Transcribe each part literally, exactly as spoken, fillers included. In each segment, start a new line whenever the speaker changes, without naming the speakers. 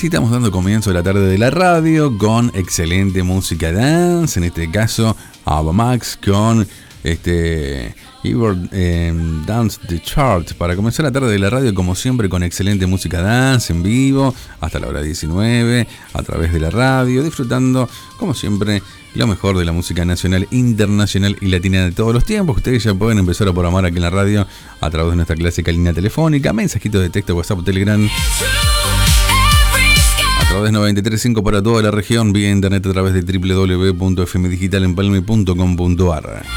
así estamos dando comienzo a la tarde de la radio con excelente música dance, en este caso Ava Max con este Ever eh, Dance the Chart, para comenzar la tarde de la radio como siempre con excelente música dance en vivo hasta la hora diecinueve a través de la radio, disfrutando como siempre lo mejor de la música nacional, internacional y latina de todos los tiempos. Ustedes ya pueden empezar a programar aquí en la radio a través de nuestra clásica línea telefónica, mensajitos de texto, WhatsApp, Telegram, a través de noventa y tres punto cinco para toda la región, vía internet a través de doble u doble u doble u punto f m digital empalme punto com punto a r.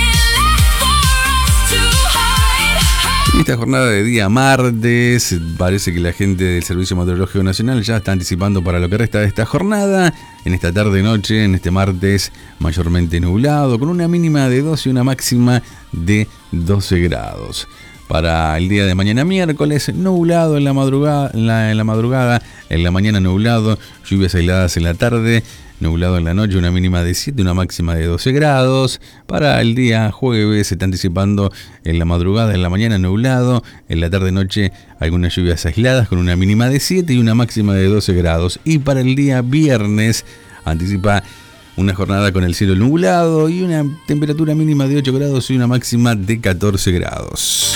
En esta jornada de día martes, parece que la gente del Servicio Meteorológico Nacional ya está anticipando para lo que resta de esta jornada. En esta tarde-noche, en este martes, mayormente nublado, con una mínima de doce y una máxima de doce grados. Para el día de mañana miércoles, nublado en la madrugada, en la, en la madrugada, en la mañana nublado, lluvias aisladas en la tarde, nublado en la noche, una mínima de siete, una máxima de doce grados. Para el día jueves se está anticipando en la madrugada, en la mañana nublado, en la tarde-noche algunas lluvias aisladas con una mínima de siete y una máxima de doce grados. Y para el día viernes anticipa una jornada con el cielo nublado y una temperatura mínima de ocho grados y una máxima de catorce grados.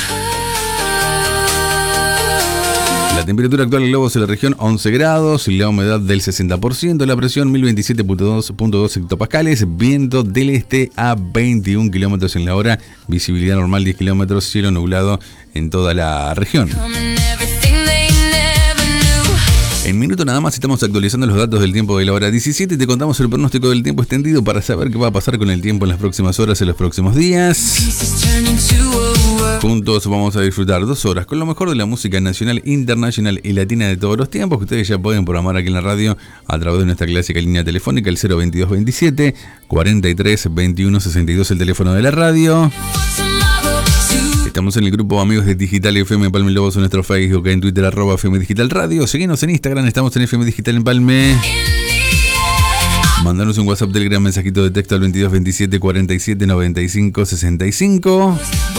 La temperatura actual en Lobos de la región once grados, la humedad del sesenta por ciento, la presión mil veintisiete punto dos hectopascales, viento del este a veintiún kilómetros en la hora, visibilidad normal diez kilómetros, cielo nublado en toda la región. En minuto nada más estamos actualizando los datos del tiempo de la hora diecisiete y te contamos el pronóstico del tiempo extendido para saber qué va a pasar con el tiempo en las próximas horas, en los próximos días. Juntos vamos a disfrutar dos horas con lo mejor de la música nacional, internacional y latina de todos los tiempos, que ustedes ya pueden programar aquí en la radio a través de nuestra clásica línea telefónica, el cero veintidós veintisiete cuarenta y tres veintiuno sesenta y dos, el teléfono de la radio. Estamos en el grupo Amigos de Digital F M Empalme Lobos, en nuestro Facebook, en Twitter, arroba F M Digital Radio. Seguinos en Instagram, estamos en F M Digital Empalme. Mandanos un WhatsApp, Telegram, mensajito de texto al veintidós veintisiete cuarenta y siete noventa y cinco sesenta y cinco.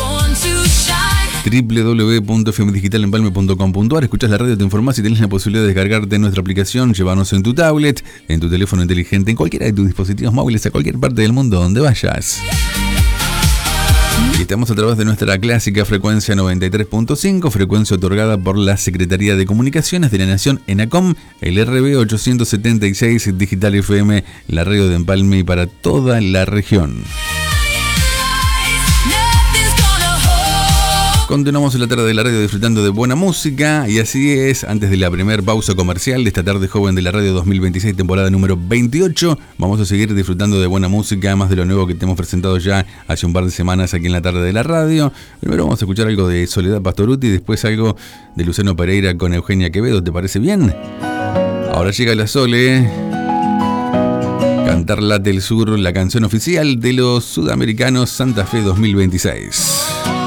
doble u doble u doble u punto f m digital empalme punto com punto a r. Escuchás la radio, te informás y tenés la posibilidad de descargarte nuestra aplicación, llevarnos en tu tablet, en tu teléfono inteligente, en cualquiera de tus dispositivos móviles, a cualquier parte del mundo donde vayas. Y estamos a través de nuestra clásica frecuencia noventa y tres punto cinco, frecuencia otorgada por la Secretaría de Comunicaciones de la Nación, ENACOM, el R B ochocientos setenta y seis Digital F M, la radio de Empalme y para toda la región. Continuamos en la tarde de la radio disfrutando de buena música, y así es, antes de la primer pausa comercial de esta tarde joven de la radio dos mil veintiséis, temporada número veintiocho, vamos a seguir disfrutando de buena música, más de lo nuevo que te hemos presentado ya hace un par de semanas aquí en la tarde de la radio. Primero vamos a escuchar algo de Soledad Pastorutti y después algo de Luciano Pereira con Eugenia Quevedo, ¿te parece bien? Ahora llega la Sole, Cantarla del Sur, la canción oficial de los sudamericanos Santa Fe dos mil veintiséis.